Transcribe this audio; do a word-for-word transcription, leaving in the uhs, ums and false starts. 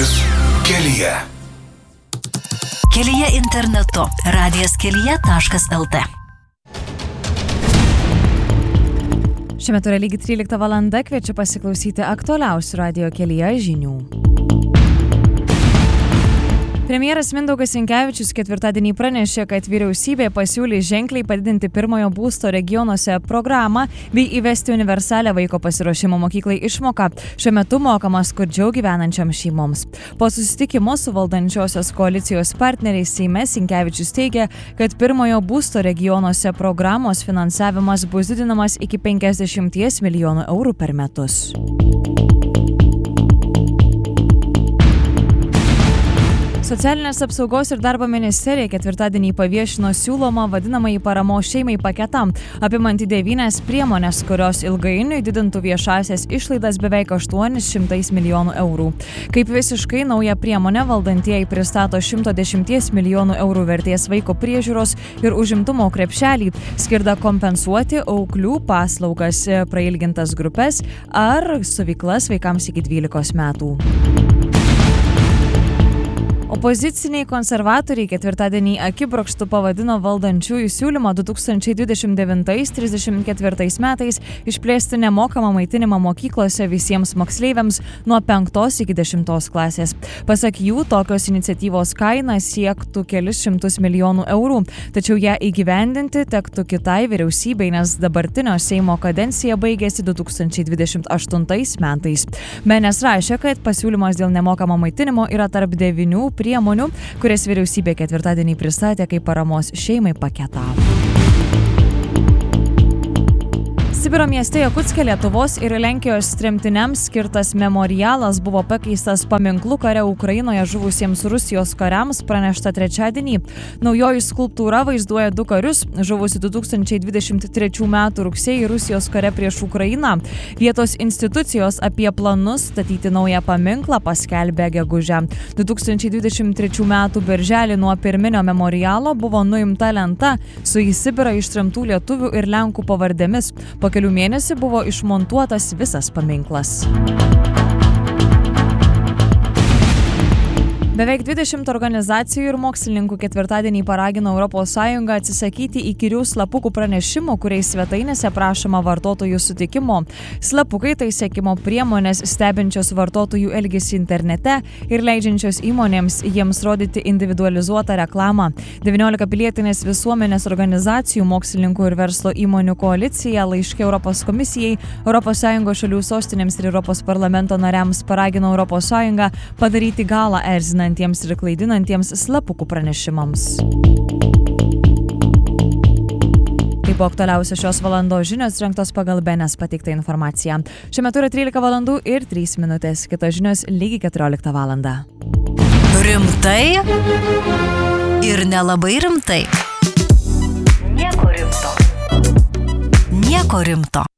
Radijas kelyje. Kelyje internetu. radijas kelyje taškas lt. Šiuo metu yra lygiai trylikta valanda, kviečiu pasiklausyti aktualiausių radijo kelyje žinių. Premjeras Mindaugas Sinkevičius ketvirtadienį pranešė, kad vyriausybė pasiūlė ženkliai padidinti pirmojo būsto regionuose programą bei įvesti universalią vaiko pasiruošimo mokyklai išmoką, šiuo metu mokama skurdžiau gyvenančiam šeimoms. Po susitikimo su valdančiosios koalicijos partneriais Seime Sinkevičius teigia, kad pirmojo būsto regionuose programos finansavimas bus didinamas iki penkiasdešimties milijonų eurų per metus. Socialinės apsaugos ir darbo ministerija ketvirtadienį paviešino siūlomą vadinamąjį paramos šeimai paketą, apimantį devynias priemonės, kurios ilgainiui didintų viešąsias išlaidas beveik aštuonis šimtus milijonų eurų. Kaip visiškai nauja priemonė valdantieji pristato šimto dešimties milijonų eurų vertės vaiko priežiūros ir užimtumo krepšelį, skirtą kompensuoti auklių paslaugas, prailgintas grupes ar stovyklas vaikams iki dvylikos metų. Opoziciniai konservatoriai ketvirtadienį akibrokštu pavadino valdančiųjų siūlymą du tūkstančiai dvidešimt devintais trisdešimt ketvirtais metais išplėsti nemokamą maitinimą mokyklose visiems moksleiviams nuo penktos iki dešimtos klasės. Pasak jų, tokios iniciatyvos kaina siektų kelis šimtus milijonų eurų, tačiau ją įgyvendinti tektų kitai vyriausybei, nes dabartinio Seimo kadencija baigėsi du tūkstančiai dvidešimt aštuntais metais. Benes rašė, kad pasiūlymas dėl nemokamo maitinimo yra tarp devynių priemonių, kurias vyriausybė ketvirtadienį pristatė kaip paramos šeimai paketą. Sibiro mieste Jakutske Lietuvos ir Lenkijos tremtiniams skirtas memorialas buvo pakeistas paminklu kare Ukrainoje žuvusiems Rusijos kariams, pranešta trečiadienį. Naujoji skulptūra vaizduoja du karius, žuvusi du tūkstančiai dvidešimt trečių metų rugsėjį Rusijos kare prieš Ukrainą. Vietos institucijos apie planus statyti naują paminklą paskelbė gegužę. du tūkstančiai dvidešimt trečių metų birželį nuo pirminio memorialo buvo nuimta lenta su į Sibirą ištremtų lietuvių ir lenkų pavardėmis. Po kelių mėnesių buvo išmontuotas visas paminklas. Beveik dvidešimt organizacijų ir mokslininkų ketvirtadienį paragino Europos Sąjungą atsisakyti įkyrių slapukų pranešimų, kuriais svetainėse prašoma vartotojų sutikimo. Slapukai tai sekimo priemonės stebinčios vartotojų elgesį internete ir leidžiančios įmonėms jiems rodyti individualizuotą reklamą. devyniolika pilietinės visuomenės organizacijų, mokslininkų ir verslo įmonių koalicija laiške Europos komisijai, Europos Sąjungos šalių sostinėms ir Europos parlamento nariams paragino Europos Sąjungą padaryti galą erzinant ir klaidinantiems slapukų pranešimams. Tai buvo aktualiausios šios valandos žinios, rengtos pagal Benes pateiktą informaciją. Šiuo metu yra trylika valandų ir trys minutės. Kitos žinios lygiai keturioliktą valandą. Rimtai ir nelabai rimtai. Nieko rimto. Nieko rimto.